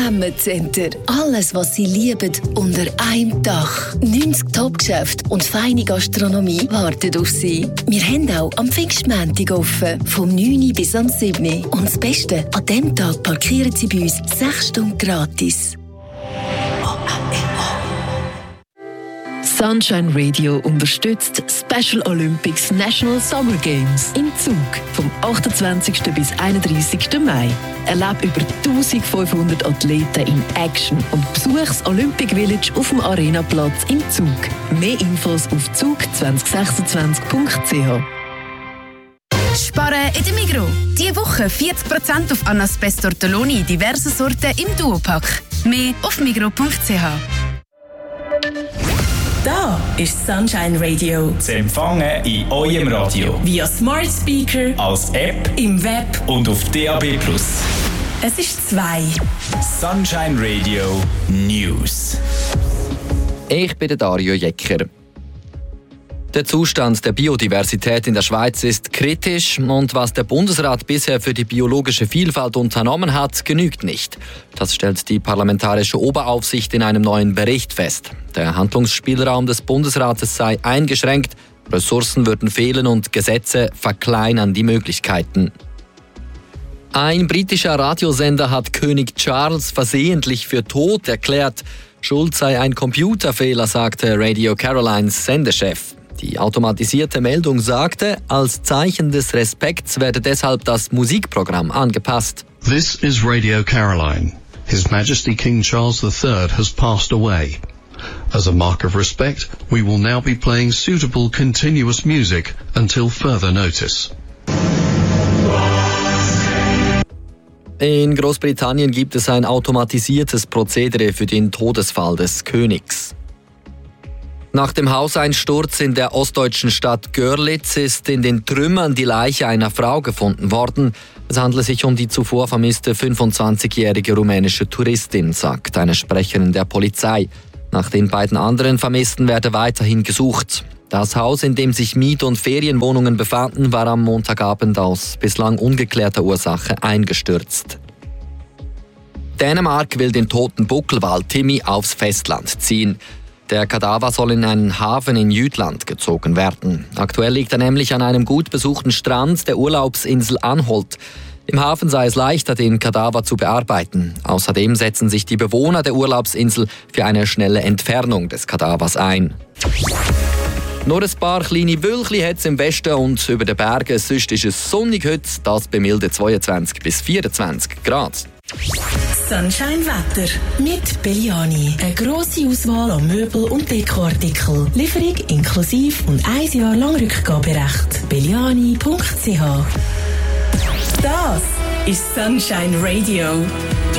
Emmet Center. Alles, was Sie lieben, unter einem Dach. 90 Top-Geschäfte und feine Gastronomie warten auf Sie. Wir haben auch am Pfingstmontag offen, vom 9. bis am 7. Und das Beste, an diesem Tag parkieren Sie bei uns 6 Stunden gratis. Sunshine Radio unterstützt Special Olympics National Summer Games im Zug vom 28. bis 31. Mai. Erlebe über 1500 Athleten in Action und besuche das Olympic Village auf dem Arenaplatz im Zug. Mehr Infos auf zug2026.ch. Sparen in der Migros. Diese Woche 40% auf Annas Best Ortolani diverse Sorten im Duopack. Mehr auf migros.ch. Da ist Sunshine Radio. Zu empfangen in eurem Radio. Via Smart Speaker, als App, im Web und auf DAB+. Es ist 2. Sunshine Radio News. Ich bin Dario Jecker. Der Zustand der Biodiversität in der Schweiz ist kritisch und was der Bundesrat bisher für die biologische Vielfalt unternommen hat, genügt nicht. Das stellt die Parlamentarische Oberaufsicht in einem neuen Bericht fest. Der Handlungsspielraum des Bundesrates sei eingeschränkt, Ressourcen würden fehlen und Gesetze verkleinern die Möglichkeiten. Ein britischer Radiosender hat König Charles versehentlich für tot erklärt. Schuld sei ein Computerfehler, sagte Radio Carolines Sendechef. Die automatisierte Meldung sagte, als Zeichen des Respekts werde deshalb das Musikprogramm angepasst. This is Radio Caroline. His Majesty King Charles III has passed away. As a mark of respect, we will now be playing suitable continuous music until further notice. In Großbritannien gibt es ein automatisiertes Prozedere für den Todesfall des Königs. Nach dem Hauseinsturz in der ostdeutschen Stadt Görlitz ist in den Trümmern die Leiche einer Frau gefunden worden. Es handelt sich um die zuvor vermisste 25-jährige rumänische Touristin, sagt eine Sprecherin der Polizei. Nach den beiden anderen Vermissten werde weiterhin gesucht. Das Haus, in dem sich Miet- und Ferienwohnungen befanden, war am Montagabend aus bislang ungeklärter Ursache eingestürzt. Dänemark will den toten Buckelwal Timmy aufs Festland ziehen. Der Kadaver soll in einen Hafen in Jütland gezogen werden. Aktuell liegt er nämlich an einem gut besuchten Strand der Urlaubsinsel Anholt. Im Hafen sei es leichter, den Kadaver zu bearbeiten. Außerdem setzen sich die Bewohner der Urlaubsinsel für eine schnelle Entfernung des Kadavers ein. Nur ein paar kleine Wölkchen hat es im Westen und über den Bergen. Sonst ist es sonnig heute, das bei milden 22 bis 24 Grad. Sunshine Wetter mit Belliani. Eine grosse Auswahl an Möbel- und Dekoartikeln. Lieferung inklusive und 1 Jahr lang Rückgaberecht. Belliani.ch. Das ist Sunshine Radio.